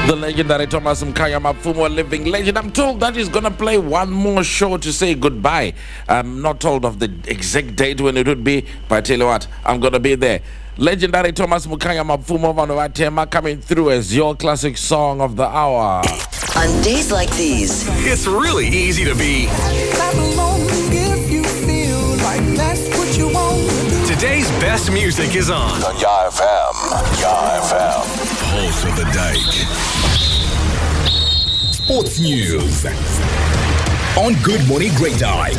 The legendary Thomas Mkaya Mafumo, living legend. I'm told that he's going to play one more show to say goodbye. I'm not told of the exact date when it would be, but I tell you what, I'm going to be there. Legendary Thomas Mkaya Mafumo Vanuatema coming through as your classic song of the hour. On days like these, it's really easy to be. Clap along if you feel like that's what you want. Today's best music is on Yah FM. Yah FM. Pulse of the Dike. Sports news on Good Morning Great Dike.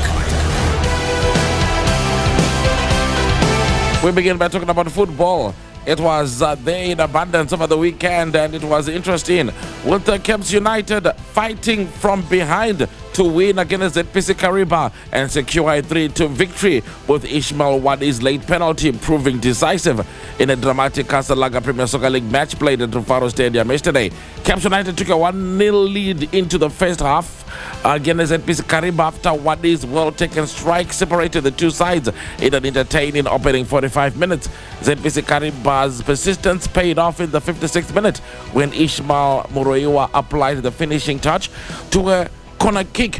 We begin by talking about football. It was there in abundance over the weekend, and it was interesting with the Caps United fighting from behind to win against ZPC Kariba and secure a 3-2 victory, with Ishmael Wadi's late penalty proving decisive in a dramatic Casalaga Premier Soccer League match played at Rufaro Stadium yesterday. Caps United took a 1-0 lead into the first half against ZPC Kariba after Wadi's well-taken strike separated the two sides in an entertaining opening 45 minutes. ZPC Kariba's persistence paid off in the 56th minute when Ishmael Muroiwa applied the finishing touch to a corner kick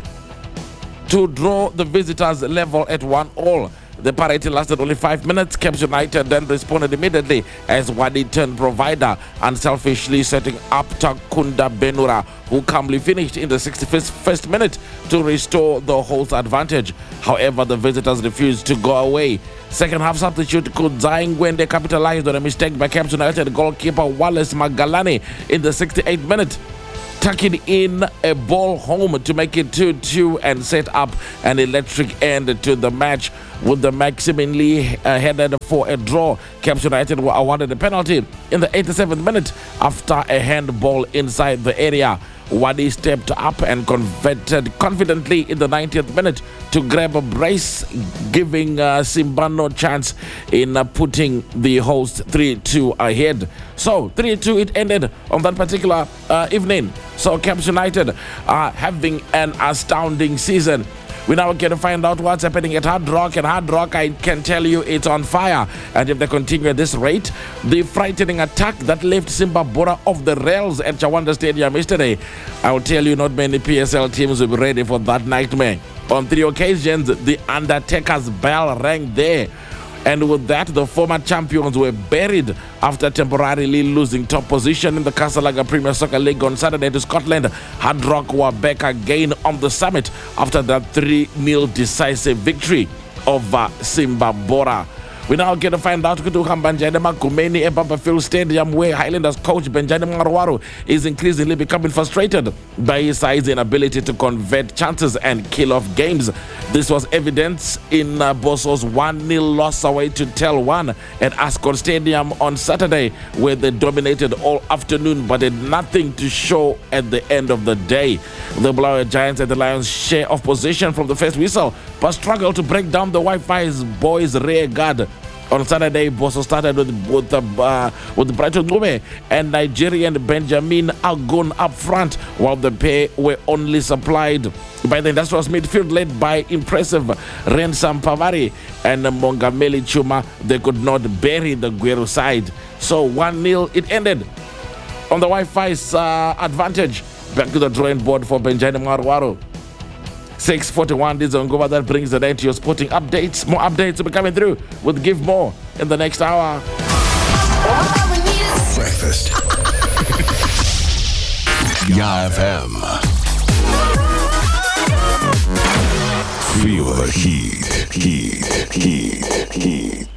to draw the visitors level at 1-1. The parity lasted only 5 minutes. Caps United then responded immediately as Wadi turned provider, unselfishly setting up Takunda Benura, who calmly finished in the 61st minute to restore the host advantage. However, the visitors refused to go away. Second half substitute Kudzai Ngwende capitalized on a mistake by Caps United goalkeeper Wallace Magalani in the 68th minute, tucking in a ball home to make it 2-2 and set up an electric end to the match, with the Maximilian headed for a draw. Caps United were awarded a penalty in the 87th minute after a handball inside the area. Wadi stepped up and converted confidently in the 90th minute to grab a brace, giving Simba no chance in putting the host 3-2 ahead. So 3-2 it ended on that particular evening. So Caps United are having an astounding season. We now get to find out what's happening at Hard Rock, and Hard Rock, I can tell you, it's on fire. And if they continue at this rate, the frightening attack that left Simba Bora off the rails at Chawanda Stadium yesterday, I will tell you, not many PSL teams will be ready for that nightmare. On 3 occasions, the Undertaker's bell rang there. And with that, the former champions were buried after temporarily losing top position in the Casalaga Premier Soccer League on Saturday to Scotland. Hard Rock were back again on the summit after that 3-0 decisive victory over Simba Bora. We now get to find out Kutuhambanjane Kumeni at Field Stadium, where Highlanders coach Benjani Marwaru is increasingly becoming frustrated by his side's inability to convert chances and kill off games. This was evident in Bosso's 1-0 loss away to Tel 1 at Ascot Stadium on Saturday, where they dominated all afternoon but had nothing to show at the end of the day. The Blower Giants had the Lions' share of possession from the first whistle, but struggled to break down the Wi-Fi's boys' rear guard. On Saturday, Bosso started with Brighton Lume and Nigerian Benjamin Agun up front, while the pair were only supplied by the Industrials midfield led by impressive Rensam Pavari and Mongameli Chuma. They could not bury the Guero side. So 1-0 it ended on the Wi-Fi's advantage. Back to the drawing board for Benjamin Marwaro. 6:41 this on Gova. That brings the day to your sporting updates. More updates will be coming through with Give More in the next hour. Breakfast. Yah FM. Feel the heat, heat, heat, heat.